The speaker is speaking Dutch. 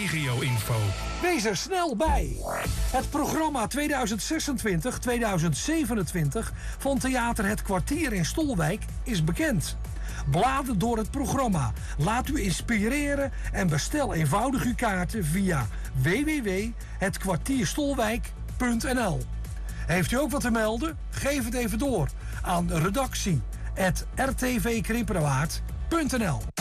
regio-info. Wees er snel bij. Het programma 2026-2027 van Theater Het Kwartier in Stolwijk is bekend. Blader door het programma. Laat u inspireren en bestel eenvoudig uw kaarten via www.hetkwartierstolwijk.nl. Heeft u ook wat te melden? Geef het even door aan redactie@rtvkrimpenerwaard.nl.